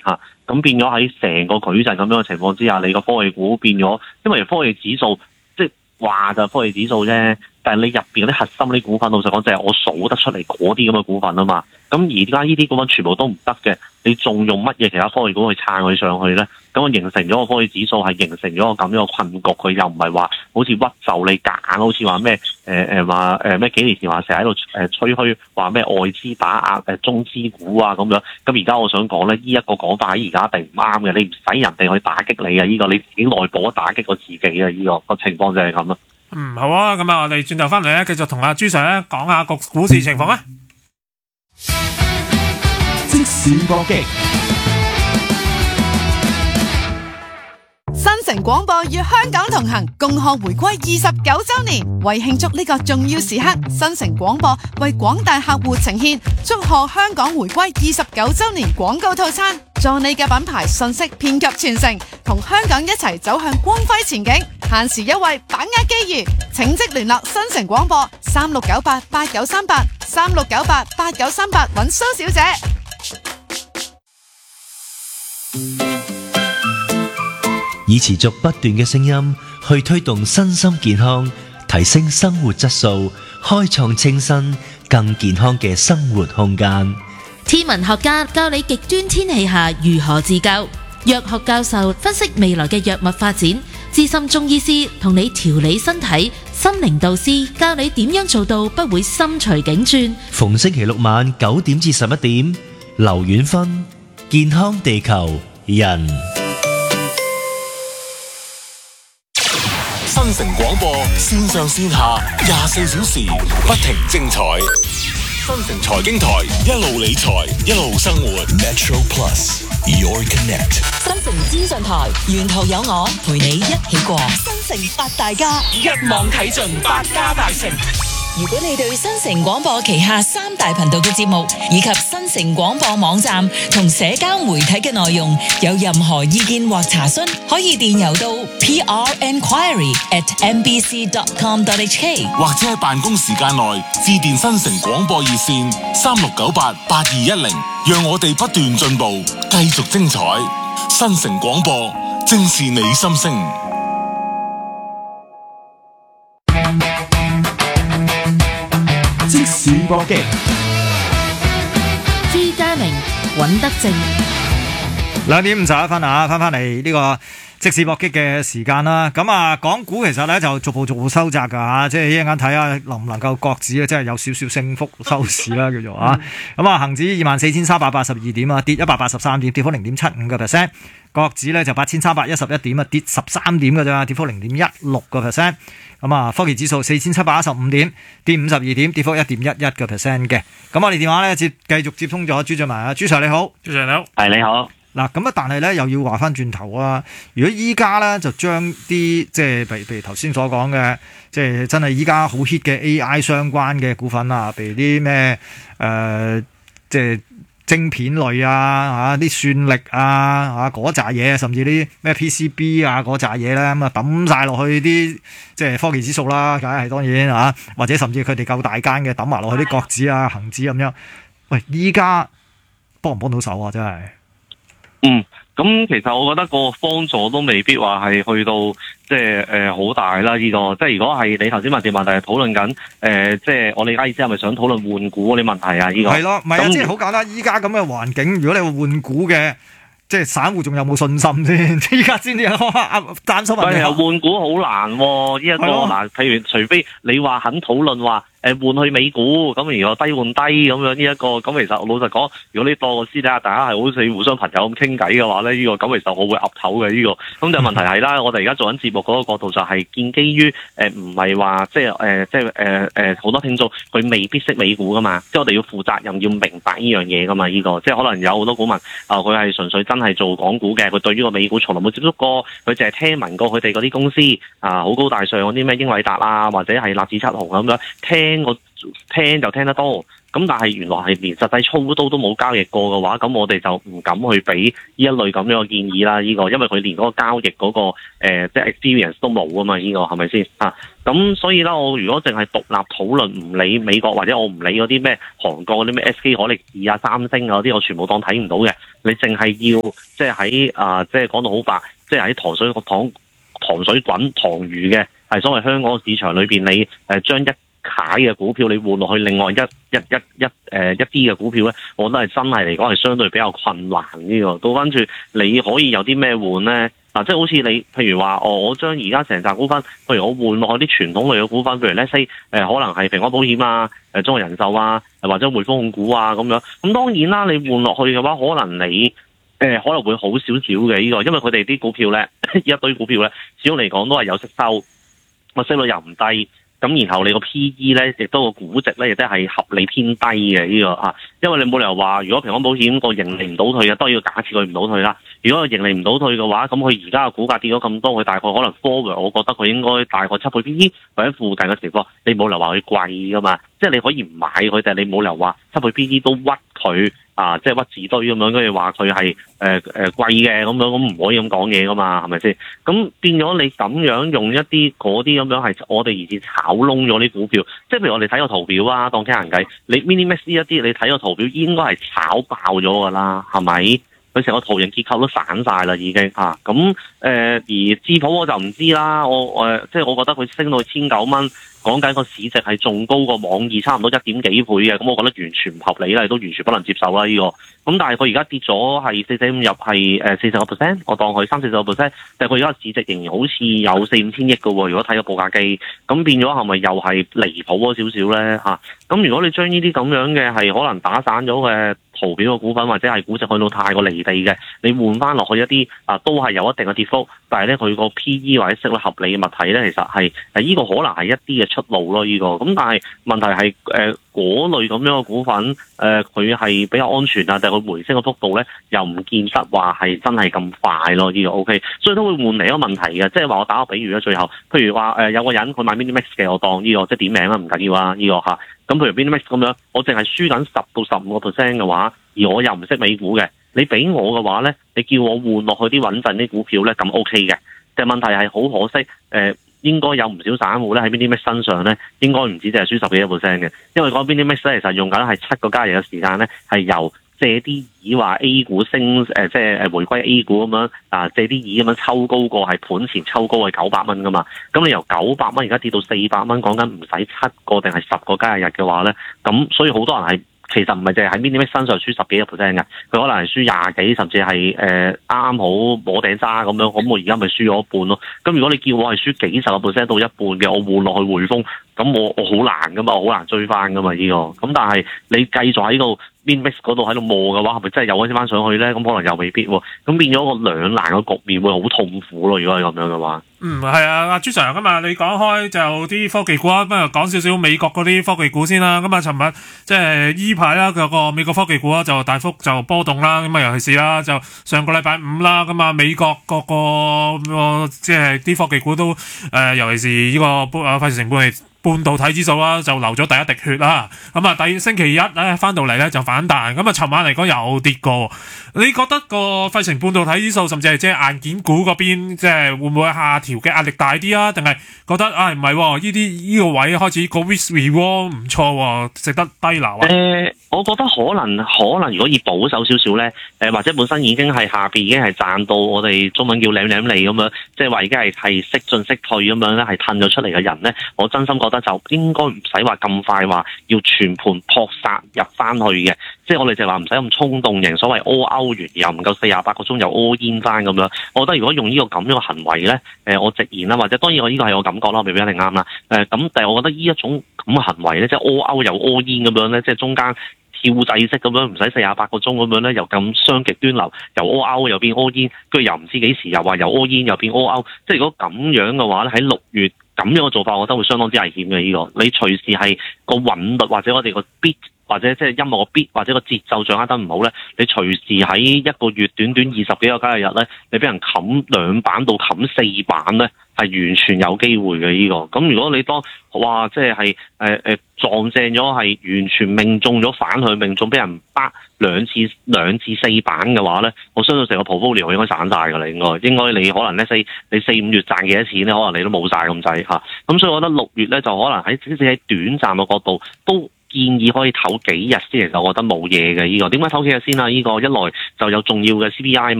嚇，咁變咗喺成個矩陣咁樣嘅情況之下，你個科技股變咗，因為科技指數即係話就科技指數啫，但係你入邊嗰啲核心啲股份，老實講就係我數得出嚟嗰啲咁嘅股份啊嘛。咁而家呢啲股份全部都唔得嘅，你仲用乜嘢其他科技股去撐佢上去咧？咁啊形成咗個科技指數係形成咗個咁樣嘅困局，佢又唔係話好似屈就你夾硬，好似話咩話咩幾年前話成日喺度吹噓話咩外資打壓中資股啊咁樣。咁而家我想講咧，呢一個講法喺而家一定唔啱嘅，你唔使人哋去打擊你啊！呢個你自己內部都打擊過自己啊！呢個情況就係咁啦。 好啊，咁啊，我哋轉頭翻嚟咧，繼續同阿朱 Sir 咧講下個股市情況啊。 即時搏擊， 新城廣播與香港同行，共賀回歸29週年。為慶祝呢個重要時刻，新城廣播為廣大客戶呈現祝賀香港回歸29週年廣告套餐，助你嘅品牌信息遍及全城，同香港一齊走向光輝前景。限時優惠，把握機遇，請即聯絡新城廣播3698893836988938揾蘇小姐。 以持續不斷嘅聲音去推動身心健康，提升生活質素，開創清新更健康嘅生活空間。 天文學家教你極端天氣下如何自救，藥學教授分析未來嘅藥物發展，資深中醫師同你調理身體，心靈導師教你點樣做到不會心隨境轉。 逢星期六晚9點至11點，劉婉芬健康地球人。 新城廣播線上線下24小時不停精彩。新城財經台一路理財一路生活。Metro Plus Your Connect。 新城資訊台沿途有我陪你一起過。新城八大家一網睇盡百家大成。 如果你對新城廣播旗下3大頻道嘅節目以及新城廣播網站同社交媒體嘅內容有任何意見或查詢，可以電郵到 prenquiry@mbc.com.hk， 或者喺辦公時間內致電新城廣播熱線36988210，讓我哋不斷進步，繼續精彩。新城廣播正是你心聲。 即時搏擊， 朱家明、尹德正。 2點51分啊，翻嚟呢個即時搏擊嘅時間啦。咁啊，港股其實咧就逐步收窄噶吓，即係一陣間睇下能唔能夠擱止啊，即係有少少升幅收市啦叫做啊。咁啊，恒指24,382點啊，跌183點，跌幅 0.75%。國指咧就8,311點啊，跌13點㗎咋，跌幅 0.16%。咁啊，科技指數4,715點，跌52點，跌幅 1.11% 嘅。咁我哋電話咧繼續接通咗朱俊文啊，朱 Sir 你好，朱 Sir 你好， 係你好。 嗱咁啊，但係咧又要話翻轉頭啊！如果依家咧就將啲即係譬如頭先所講嘅，即係真係依家好 hit 嘅 AI 相關嘅股份啊，譬如啲咩即係晶片類啊，啲算力啊，嗰扎嘢，甚至啲咩 PCB 啊嗰扎嘢咧，咁啊抌晒落去啲即係科技指數啦，梗係當然啊，或者甚至佢哋夠大間嘅抌埋落去啲國指啊、恒指咁樣。喂，依家幫唔幫到手啊？真係。 咁其實我覺得個幫助都未必話係去到即係好大啦。呢個即係如果係你頭先問嘅問題係討論緊即係我哋而家意思係咪想討論換股嗰啲問題啊？呢個係咯，唔係啊，即係好簡單。依家咁嘅環境，如果你話換股嘅，即係散戶仲有冇信心先？依家先至有擔心問題。 係啊，換股好難喎，呢一個嗱，譬如除非你話肯討論話。換去美股，咁如果低換低咁樣呢一個，咁其實老實講，如果你當個私底下大家係好似互相朋友咁傾偈嘅話咧，呢個咁其實我會岌頭嘅呢個。咁就問題係啦，我哋而家做緊節目嗰個角度就係建基於唔係話即係好多聽眾佢未必識美股噶嘛，即係我哋要負責任要明白呢樣嘢噶嘛，呢個即係可能有好多股民佢係純粹真係做港股嘅，佢對於個美股從來冇接觸過，佢淨係聽聞過佢哋嗰啲公司好高大上嗰啲咩英偉達啊，或者係納指七雄咁樣聽就聽得多， 咁但係原來係連實際操刀都冇交易過嘅話，咁我哋就唔敢去俾呢一類咁樣嘅建議啦。呢個因為佢連嗰個交易嗰個即係 experience 都冇啊嘛，呢個係咪先啊？咁所以咧，我如果淨係獨立討論，唔理美國或者我唔理嗰啲咩韓國嗰啲咩 SK 海力士啊、三星啊嗰啲，我全部當睇唔到嘅。你淨係要即係喺即係講到好白，即係喺糖水滾糖魚嘅，係所謂香港市場裏邊，你將一楷嘅股票你換落去另外一啲嘅股票咧，我覺得係真係嚟講係相對比較困難呢個。到跟住你可以有啲咩換咧？即係好似你譬如話，我將而家成紮股份，譬如我換落去啲傳統類嘅股份，譬如let's say可能係平安保險啊、中國人壽啊，或者匯豐控股啊咁樣。咁當然啦，你換落去嘅話，可能你可能會好少少嘅呢個，因為佢哋啲股票咧一堆股票咧，始終嚟講都係有息收，個息率又唔低。咁然後你個 P/E 咧，亦都個估值咧，亦都係合理偏低嘅呢個因為你冇理由話，如果平安保險個盈利唔倒退嘅，當然要假設佢唔倒退啦。如果佢盈利唔倒退嘅話，咁佢而家嘅股價跌咗咁多，佢大概可能 forward，我覺得佢應該大概7倍 P/E 或者附近嘅情況，你冇理由話佢貴噶嘛。即係你可以唔買佢，但係你冇理由話7倍 P/E 都屈佢即係屈字堆咁樣，跟住話佢係貴嘅咁樣，咁唔可以咁講嘢噶嘛，係咪先？咁變咗你咁樣用一啲嗰啲咁樣係我哋而至炒窿咗啲股票，即係譬如我哋睇個圖表啊，當傾人計，你 Minimax 呢一啲，你睇個圖表應該係炒爆咗噶啦，係咪？佢成個圖形結構都散晒啦，已經咁而智普我就唔知啦，即係我覺得佢升到1900蚊。講緊個市值係仲高過網易差唔多1點幾倍嘅，咁我覺得完全唔合理啦，都完全不能接受啦呢個。咁但係佢而家跌咗係4.5入係40%，我當佢30-40%，但係佢而家市值仍然好似有4-5千億嘅喎。如果睇個報價機，咁變咗係咪又係離譜咗少少咧嚇？咁如果你將呢啲咁樣嘅係可能打散咗嘅圖表嘅股份，或者係估值去到太過離地嘅，你換翻落去一啲都係有一定嘅跌幅，但係咧佢個 P/E 或者息率合理嘅物體咧，其實係呢個可能係一啲嘅出路咯，呢個。咁但係問題係嗰類咁樣嘅股份，佢係比較安全啊，但係佢回升嘅幅度咧又唔見得話係真係咁快咯，呢個 OK，所以都會換嚟一個問題嘅，即係話我打個比喻啦，最後譬如話有個人佢買 Minimax 嘅，我當呢個即係點名啦，唔緊要啊，呢個嚇。咁譬如 Minimax 咁樣，我淨係輸緊10到15% 嘅話，而我又唔識美股嘅，你俾我嘅話咧，你叫我換落去啲穩陣啲股票咧，咁 OK 嘅。但係問題係好可惜，應該有唔少散戶咧喺 Minimax 身上咧，應該唔止淨係輸10幾%嘅，因為嗰 Minimax 咧其實用緊係7個交易嘅時間咧，係由借啲意話 A 股升即係回歸 A 股咁樣借啲意咁樣抽高過係盤前抽高係900蚊噶嘛，咁你由900蚊而家跌到400蚊，講緊唔使7個定係10個交易日嘅話咧，咁所以好多人係。其實唔係淨係喺 Minimax 身上輸10幾%嘅，佢可能係輸20幾，甚至係啱啱好摸頂揸咁樣。咁我而家咪輸咗一半咯。咁如果你叫我係輸幾10%到一半嘅，我換落去匯豐，咁我好難噶嘛，我好難追翻噶嘛呢個。咁但係你繼續喺度 Minimax 嗰度喺度磨嘅話，係咪真係又可以翻上去咧？咁可能又未必喎。咁變咗個兩難嘅局面會好痛苦咯。如果係咁樣嘅話。 係啊，阿朱 Sir 咁啊，你講開就啲科技股啊，不如講少少美國嗰啲科技股先啦。咁啊，尋日即係依排啦，個美國科技股啊就大幅就波動啦。咁啊，尤其是啦，就上個禮拜5啦，咁啊，美國個即係啲科技股都尤其是呢個費城半導體指數啦，就流咗第一滴血啦。咁啊，星期一咧翻到嚟咧就反彈。咁啊，尋晚嚟講又跌過。你覺得個費城半導體指數，甚至係即係硬件股嗰邊，即係會唔會下調嘅壓力大啲啊？定係覺得唔係呢個位開始個 risk reward 唔錯，值得低流啊？ 我覺得可能如果以保守少少咧，或者本身已經係下邊已經係賺到我哋中文叫舐舐脷咁樣，即係話而家係識進識退咁樣咧，係褪咗出嚟嘅人咧，我真心覺得就應該唔使話咁快話要全盤撲殺入翻去嘅，即係我哋就話唔使咁衝動型，所謂 all out 完又唔夠48個鐘又 all in 翻咁樣。我覺得如果用呢個咁樣嘅行為咧，我直言啦，或者當然我呢個係我感覺啦，未必一定啱啦。咁但係我覺得呢一種咁嘅行為咧，即係 all out 又 all in 咁樣咧，即係中間跳掣式咁樣，唔使48個鐘咁樣咧，又咁雙極端流，由 all out 又變 all in，跟住又唔知幾時又話由 all in 又變 all out。即係如果咁樣嘅話咧，喺6月咁樣嘅做法，我覺得會相當之危險嘅呢個。你隨時係個韻律或者我哋個 bit 或者即係音樂個 beat 或者個節奏掌握得唔好咧，你隨時喺一個月短短20幾個交易日咧，你俾人冚2板到冚4板咧，係完全有機會嘅呢個。咁如果你當哇即係撞正咗係完全命中咗反去命中，俾人巴2至4板嘅話咧，我相信成個 portfolio 應該散晒㗎啦，應該你可能咧你4-5月賺幾多錢咧，可能你都冇晒咁滯嚇。咁所以我覺得6月咧就可能喺短暫嘅角度都建議可以唞幾日先，其實我覺得冇嘢嘅呢個。點解唞幾日先啊？呢個一來就有重要嘅 CPI。